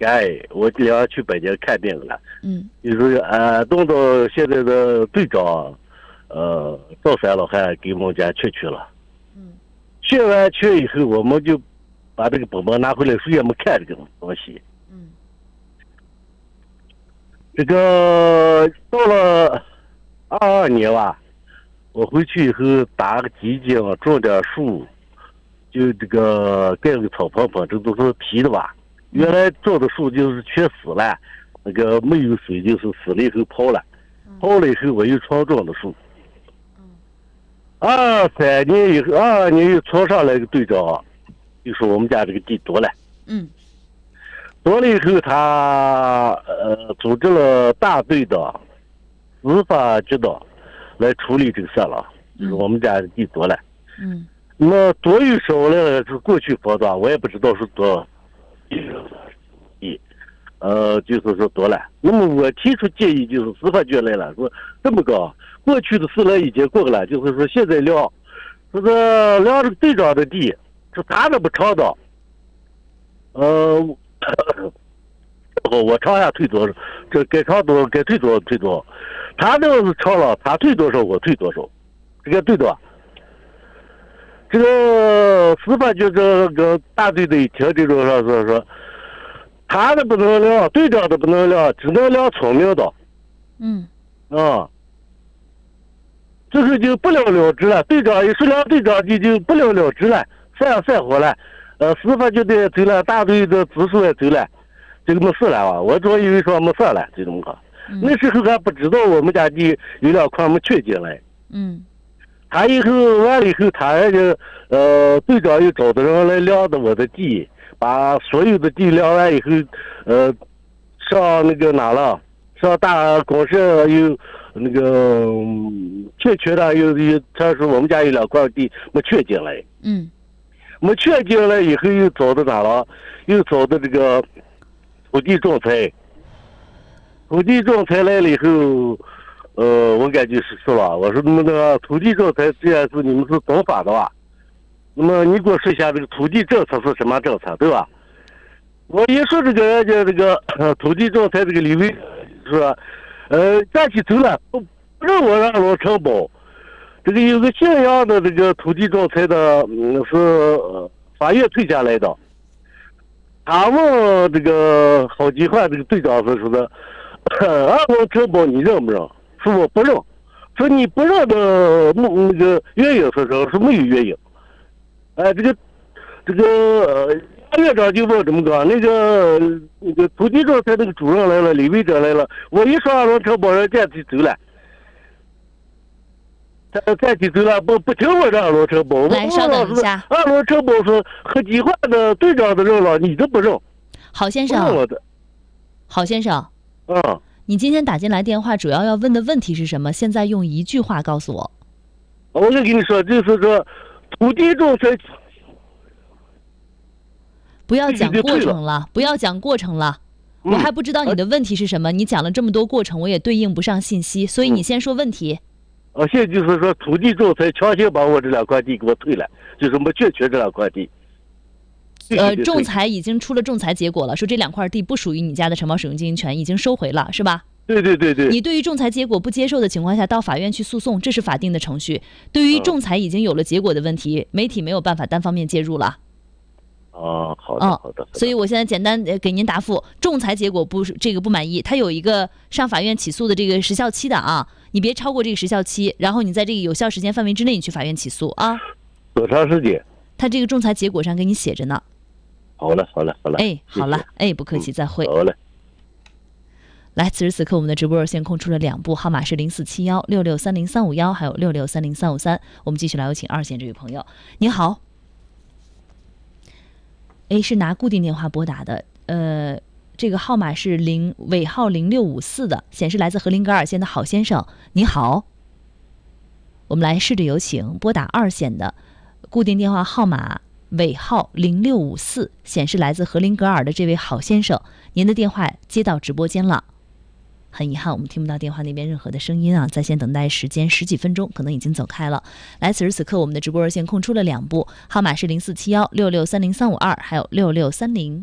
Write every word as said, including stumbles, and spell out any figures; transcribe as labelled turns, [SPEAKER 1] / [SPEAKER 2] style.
[SPEAKER 1] 前，我就要去北京看病了。
[SPEAKER 2] 嗯，
[SPEAKER 1] 就是呃，弄到现在的队长，呃，赵三老汉给我们家确去了。
[SPEAKER 2] 嗯，
[SPEAKER 1] 确完确以后，我们就把这个本本拿回来，首先我们看这个东西。
[SPEAKER 2] 嗯，
[SPEAKER 1] 这个到了二二年吧，我回去以后打个鸡精，种点树，就这个盖个草棚棚，这都是皮的吧。原来种的树就是全死了，那个没有水，就是死了以后泡了，泡了以后我又重种的树。二三年以后，二二年又冲上来个队长，就说我们家这个地多了。
[SPEAKER 2] 嗯，
[SPEAKER 1] 多了以后他呃组织了大队的司法局的来处理这个事了，就是我们家的地多了。
[SPEAKER 2] 嗯，
[SPEAKER 1] 那么多与少呢是过去说的，我也不知道是多少。呃，就是说多了。那么我提出建议，就是司法局来了，说这么高，过去的事呢已经过了，就是说现在量，说是量这个队长的地，是他那不长的，呃，我长下退多少，这该长多少该退多少退多少，他那个是长了，他退多少我退多少，这个对的吧？这个司法局这个大队的一听这种说说说，他的不能量，队长的不能量，只能量聪明的。
[SPEAKER 2] 嗯，
[SPEAKER 1] 啊，这个就不了了之了。队长一说量队长就就不了了之了，散散伙了。呃，司法局的走了，大队的支书也走了，这个没事了吧？我总以为说没事了，就这么个。
[SPEAKER 2] 嗯、
[SPEAKER 1] 那时候还不知道我们家地有两块没确进来。
[SPEAKER 2] 嗯。
[SPEAKER 1] 他以后完了以后，他就呃队长又找的人来量的我的地，把所有的地量完以后，呃上那个哪了，上大公社又那个确确的又又他说我们家有两块地没确进来，
[SPEAKER 2] 嗯，
[SPEAKER 1] 没确进来以后又找的哪了，又找的这个土地仲裁，土地仲裁来了以后。呃，我感觉是说了，我说那个土地仲裁虽然是你们是懂法的吧，那么你给我说一下这个土地政策是什么政策，对吧？我一说这个人家这个、呃、土地仲裁这个李伟说，呃，站起头了，不不让我让我承包，这个有个信阳的这个土地仲裁的，嗯，是、呃、法院退下来的，他问这个好几回这个队长是说的，让我承包你认不认？说我不认，说你不认的那个原因是什么？说没有原因。哎，这个这个呃，院长就问这么个，那个那个土地仲裁那个主任来了，李卫长来了，我一说二轮承包人站起走了，他站起走了，不不听我这二轮承包。
[SPEAKER 2] 来，稍等一下。
[SPEAKER 1] 二轮承包是和计划的队长的认了，你都不认。
[SPEAKER 2] 郝先生，
[SPEAKER 1] 我的。
[SPEAKER 2] 郝先生。
[SPEAKER 1] 嗯。
[SPEAKER 2] 你今天打进来电话，主要要问的问题是什么？现在用一句话告诉我。
[SPEAKER 1] 我就跟你说，就是说，土地仲裁。
[SPEAKER 2] 不要讲过程了，不要讲过程了。嗯、我还不知道你的问题是什么，你讲了这么多过程，我也对应不上信息，所以你先说问题。
[SPEAKER 1] 哦、嗯，现在就是说，土地仲裁强行把我这两块地给我退了，就是没确确这两块地。
[SPEAKER 2] 呃，仲裁已经出了仲裁结果了，说这两块地不属于你家的承包使用经营权，已经收回了，是吧？
[SPEAKER 1] 对对对对。
[SPEAKER 2] 你对于仲裁结果不接受的情况下，到法院去诉讼，这是法定的程序。对于仲裁已经有了结果的问题，媒体没有办法单方面介入了。
[SPEAKER 1] 哦，好的好的。
[SPEAKER 2] 所以我现在简单给您答复，仲裁结果不这个不满意，它有一个上法院起诉的这个时效期的啊，你别超过这个时效期，然后你在这个有效时间范围之内，你去法院起诉啊。
[SPEAKER 1] 多长时间？
[SPEAKER 2] 他这个仲裁结果上给你写着呢。
[SPEAKER 1] 好了好了好了，
[SPEAKER 2] 哎，好了，哎，不客气，再会。
[SPEAKER 1] 好嘞。
[SPEAKER 2] 来，此时此刻我们的直播热线空出了两部，号码是零四七幺六六三零三五幺，还有六六三零三五三。我们继续来有请二线这位朋友，您好。哎，是拿固定电话拨打的，呃，这个号码是零尾号零六五四的，显示来自和林格尔县的郝先生，您好。我们来试着有请拨打二线的固定电话号码。尾号零六五四显示来自和林格尔的这位郝先生，您的电话接到直播间了。很遗憾，我们听不到电话那边任何的声音啊，在线等待时间十几分钟，可能已经走开了。来，此时此刻我们的直播热线空出了两部，号码是零四七幺六六三零三五二，还有六六三零。